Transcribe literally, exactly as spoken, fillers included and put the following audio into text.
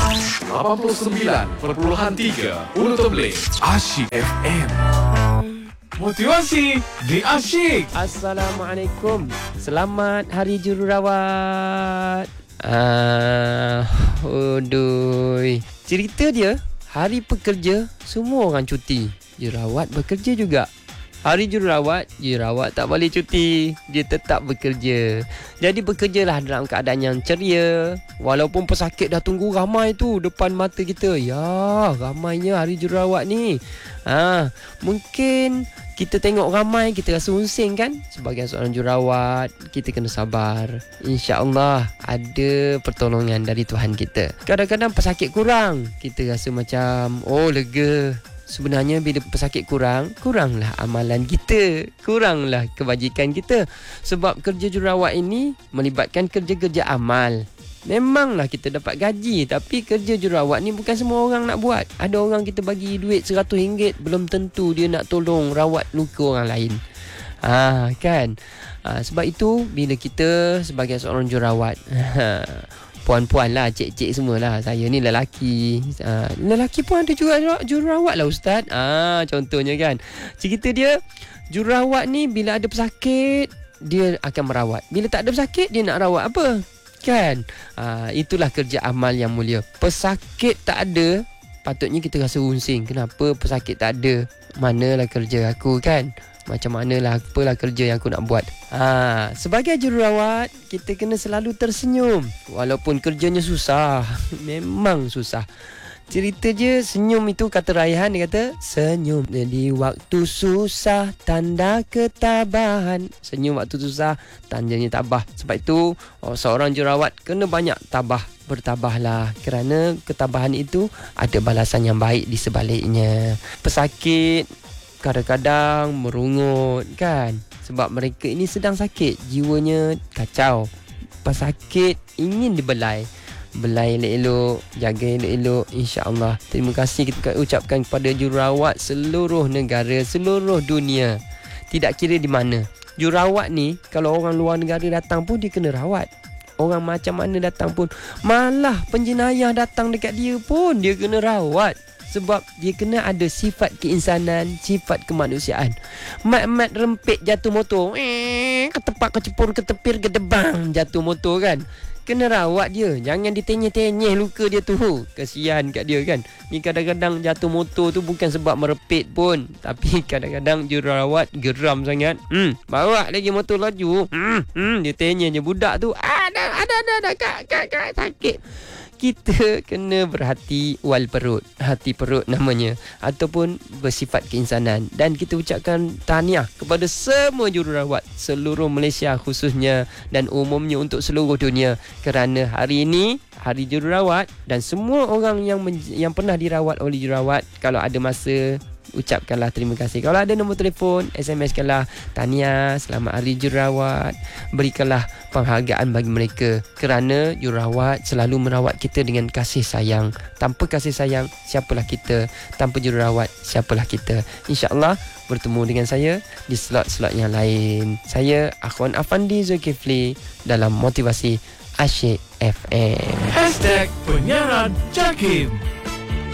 lapan puluh sembilan perpuluhan tiga Pulau Tembling. Asyik F M. Motivasi di Asyik. Assalamualaikum. Selamat Hari Jururawat. Ah, Aduh. Cerita dia, hari pekerja, semua orang cuti. Jururawat bekerja juga. Hari jururawat, jururawat tak boleh cuti. Dia tetap bekerja. Jadi bekerjalah dalam keadaan yang ceria. Walaupun pesakit dah tunggu ramai tu depan mata kita. Ya, ramainya hari jururawat ni. Ha, mungkin kita tengok ramai, kita rasa unsing kan? Sebagai seorang jururawat, kita kena sabar. InsyaAllah ada pertolongan dari Tuhan kita. Kadang-kadang pesakit kurang, kita rasa macam, oh lega. Sebenarnya bila pesakit kurang, kuranglah amalan kita, kuranglah kebajikan kita. Sebab kerja jururawat ini melibatkan kerja-kerja amal. Memanglah kita dapat gaji, tapi kerja jururawat ni bukan semua orang nak buat. Ada orang kita bagi duit seratus ringgit, belum tentu dia nak tolong rawat luka orang lain. Ah, kan? Ah, sebab itu bila kita sebagai seorang jururawat, puan-puan lah, cik-cik semualah. Saya ni lelaki. Ah, lelaki pun ada juga jururawat lah Ustaz. Ah, contohnya kan. Cerita dia, jururawat ni bila ada pesakit, dia akan merawat. Bila tak ada pesakit, dia nak rawat apa? Kan? Ah, itulah kerja amal yang mulia. Pesakit tak ada, patutnya kita rasa unsing. Kenapa pesakit tak ada? Manalah kerja aku kan? Macam manalah, apalah kerja yang aku nak buat. Ha, sebagai jururawat, kita kena selalu tersenyum. Walaupun kerjanya susah. Memang susah. Cerita je, senyum itu kata Raihan, dia kata, senyum di waktu susah, tanda ketabahan. Senyum waktu susah, tandanya tabah. Sebab itu, oh, seorang jururawat kena banyak tabah. Bertabahlah, kerana ketabahan itu ada balasan yang baik di sebaliknya. Pesakit kadang-kadang merungut kan, sebab mereka ini sedang sakit, jiwanya kacau. Pesakit ingin dibelai, belai elok-elok, jaga elok-elok, insya-Allah. Terima kasih kita ucapkan kepada jururawat seluruh negara, seluruh dunia. Tidak kira di mana. Jururawat ni kalau orang luar negara datang pun dia kena rawat. Orang macam mana datang pun, malah penjenayah datang dekat dia pun dia kena rawat. Sebab dia kena ada sifat keinsanan, sifat kemanusiaan. Mat-mat rempit jatuh motor, eh, ketepak, kecepur, ketepir, kedebang jatuh motor kan. Kena rawat dia. Jangan ditenyeh-tenyeh luka dia tu. Kesian kat dia kan. Ni kadang-kadang jatuh motor tu bukan sebab merepit pun. Tapi kadang-kadang jururawat geram sangat. Hmm, bawa lagi motor laju. Hmm, hmm dia tenyeh je budak tu. Ada, ada, ada, ada, kak, kak, kak, sakit. Kita kena berhati wal perut. Hati perut namanya. Ataupun bersifat keinsanan. Dan kita ucapkan tahniah kepada semua jururawat seluruh Malaysia khususnya dan umumnya untuk seluruh dunia. Kerana hari ini Hari Jururawat, dan semua orang yang men- yang pernah dirawat oleh jururawat, kalau ada masa, ucapkanlah terima kasih. Kalau ada nombor telefon, S M S-kanlah tahniah, selamat Hari Jururawat. Berikanlah penghargaan bagi mereka, kerana jururawat selalu merawat kita dengan kasih sayang. Tanpa kasih sayang, siapalah kita? Tanpa jururawat, siapalah kita? InsyaAllah bertemu dengan saya di slot-slot yang lain. Saya Akhwan Afandi Zulkifli dalam Motivasi Asyik F M. Hashtag penyiaran Jakim.